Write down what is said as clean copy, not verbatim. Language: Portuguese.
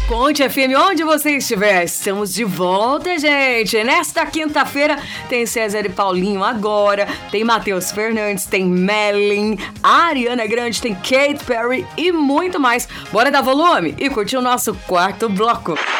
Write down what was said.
Conte FM, onde você estiver, estamos de volta, gente. Nesta quinta-feira tem César e Paulinho agora, tem Matheus Fernandes, tem Melin, a Ariana Grande, tem Katy Perry e muito mais. Bora dar volume e curtir o nosso quarto bloco.